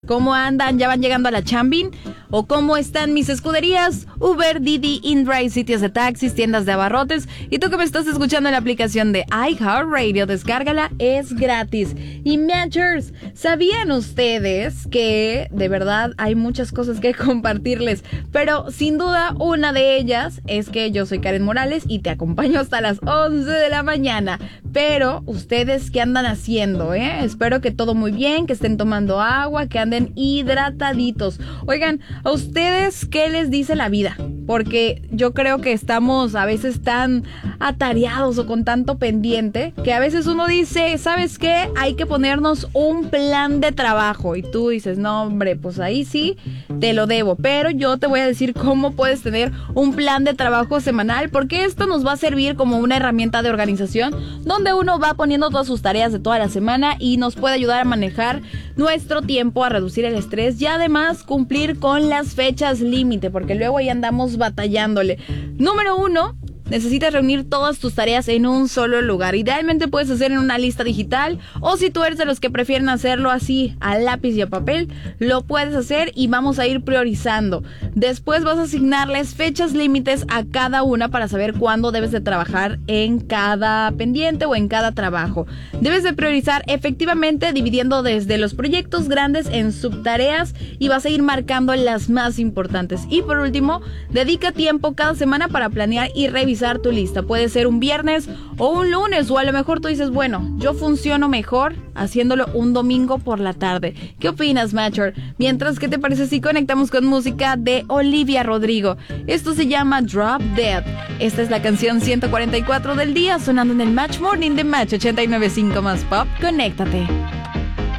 ¿Cómo andan? ¿Ya van llegando a la chambin? ¿O cómo están mis escuderías? Uber, Didi, InDrive, sitios de taxis, tiendas de abarrotes. Y tú que me estás escuchando en la aplicación de iHeartRadio, descárgala, es gratis. Y Matchers, ¿sabían ustedes que de verdad hay muchas cosas que compartirles? Pero sin duda una de ellas es que yo soy Karen Morales y te acompaño hasta las 11 de la mañana. Pero ustedes, ¿qué andan haciendo? Espero que todo muy bien, que estén tomando agua, que anden hidrataditos. Oigan, ¿a ustedes qué les dice la vida? Porque yo creo que estamos a veces tan atareados o con tanto pendiente que a veces uno dice, ¿sabes qué? Hay que ponernos un plan de trabajo. Y tú dices, no hombre, pues ahí sí te lo debo. Pero yo te voy a decir cómo puedes tener un plan de trabajo semanal, porque esto nos va a servir como una herramienta de organización donde uno va poniendo todas sus tareas de toda la semana y nos puede ayudar a manejar nuestro tiempo, a reducir el estrés y además cumplir con las fechas límite, porque luego ahí andamos batallándole. Número 1, necesitas reunir todas tus tareas en un solo lugar. Idealmente puedes hacer en una lista digital, o si tú eres de los que prefieren hacerlo así a lápiz y a papel, lo puedes hacer y vamos a ir priorizando. Después vas a asignarles fechas límites a cada una para saber cuándo debes de trabajar en cada pendiente o en cada trabajo. Debes de priorizar efectivamente dividiendo desde los proyectos grandes en subtareas y vas a ir marcando las más importantes. Y por último, dedica tiempo cada semana para planear y revisar tu lista. Puede ser un viernes o un lunes, o a lo mejor tú dices, bueno, yo funciono mejor haciéndolo un domingo por la tarde. ¿Qué opinas, Matcher? Mientras, ¿qué te parece si conectamos con música de Olivia Rodrigo? Esto se llama Drop Dead. Esta es la canción 144 del día, sonando en el Match Morning de Match 89.5 más Pop. Conéctate.